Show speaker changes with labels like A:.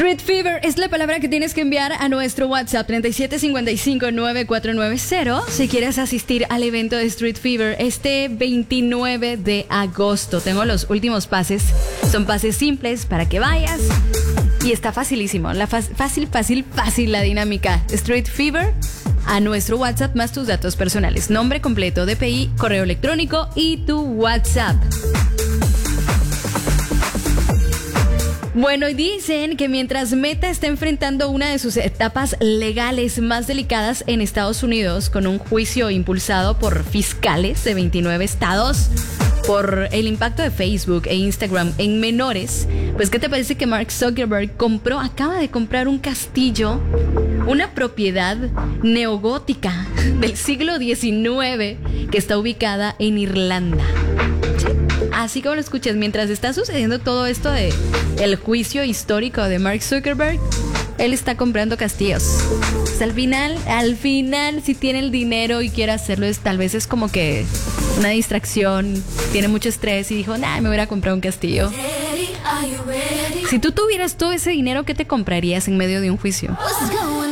A: Street Fever es la palabra que tienes que enviar a nuestro WhatsApp 37559490 si quieres asistir al evento de Street Fever este 29 de agosto. Tengo los últimos pases, son pases simples para que vayas y está facilísimo, fácil la dinámica. Street Fever a nuestro WhatsApp más tus datos personales, nombre completo, DPI, correo electrónico y tu WhatsApp. Bueno, y dicen que mientras Meta está enfrentando una de sus etapas legales más delicadas en Estados Unidos, con un juicio impulsado por fiscales de 29 estados por el impacto de Facebook e Instagram en menores, pues ¿qué te parece que Mark Zuckerberg acaba de comprar un castillo, una propiedad neogótica del siglo XIX que está ubicada en Irlanda? Así como lo escuchas, mientras está sucediendo todo esto de el juicio histórico de Mark Zuckerberg, él está comprando castillos. Pues al final, si tiene el dinero y quiere hacerlo, tal vez es como que una distracción, tiene mucho estrés y dijo, me voy a comprar un castillo. Si tú tuvieras todo ese dinero, ¿qué te comprarías en medio de un juicio?